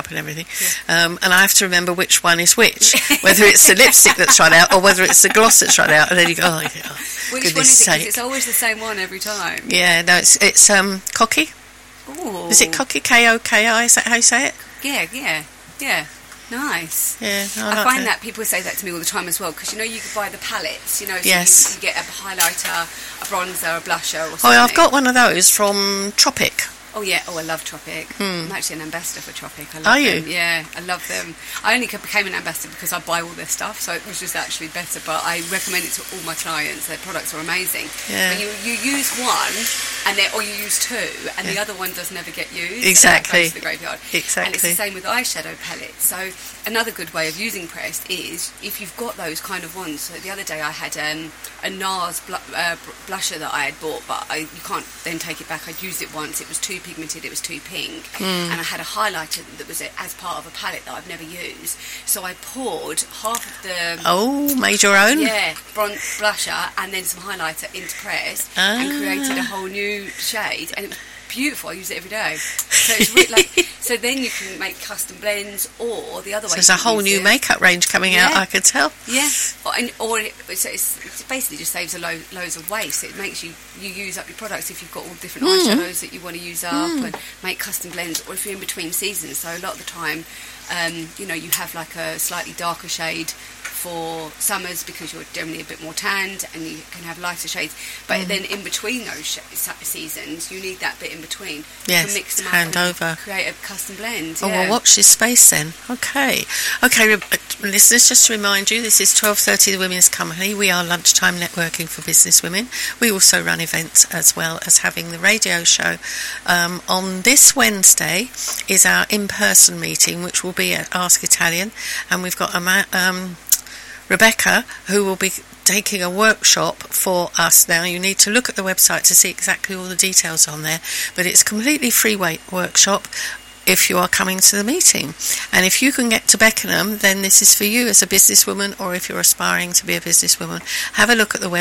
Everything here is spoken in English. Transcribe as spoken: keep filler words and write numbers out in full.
makeup and everything, yeah. um, and I have to remember which one is which, whether it's the lipstick that's run out or whether it's the gloss that's run out, and then you go, oh, oh which one is it? 'Cause it's always the same one every time. Yeah, no, it's it's um, Cocky. Ooh. Is it Cocky? K O K I? Is that how you say it? Yeah, yeah, yeah. Nice. Yeah, I, I like find it. that people say that to me all the time as well, because you know you can buy the palettes, you know, so yes. you, you get a highlighter, a bronzer, a blusher, or something. Oh, I've got one of those from Tropic. Oh yeah, oh I love Tropic. Mm. I'm actually an ambassador for Tropic. I love Are them. you? Yeah, I love them. I only became an ambassador because I buy all their stuff, so it was just actually better. But I recommend it to all my clients. Their products are amazing. Yeah. But you you use one, and then or you use two, and yeah. the other one does never get used. Exactly. So that goes to the graveyard. Exactly. And it's the same with eyeshadow palettes. So another good way of using Pressed is if you've got those kind of ones. So the other day I had um, a NARS bl- uh, blusher that I had bought, but I, you can't then take it back. I'd used it once. It was too pigmented. It was too pink, mm. and I had a highlighter that was as part of a palette that I've never used. So I poured half of the oh, made your own, yeah, bronze blusher and then some highlighter into Pressed ah. and created a whole new shade, and it was beautiful. I use it every day. So it's really like, so then you can make custom blends, or the other way. So there's a whole new it. makeup range coming yeah. out. I could tell. Yeah, or, and, or it, so it's, it basically just saves a lo- loads of waste. It makes you you use up your products if you've got all different mm. eyeshadows that you want to use up mm. and make custom blends, or if you're in between seasons. So a lot of the time, um, you know, you have like a slightly darker shade for summers because you're generally a bit more tanned, and you can have lighter shades. But mm. then in between those sh- seasons, you need that bit in between. Yes, to mix them hand up and over. create a custom blend. Oh, yeah. well, watch this space then. Okay. Okay, re- listeners, just to remind you, this is twelve thirty The Women's Company. We are lunchtime networking for business women. We also run events as well as having the radio show. Um, on this Wednesday is our in-person meeting, which will be at Ask Italian, and we've got a ma- um, Rebecca, who will be taking a workshop for us. Now, you need to look at the website to see exactly all the details on there, but it's a completely free weight workshop if you are coming to the meeting. And if you can get to Beckenham, then this is for you as a businesswoman, or if you're aspiring to be a businesswoman. Have a look at the website.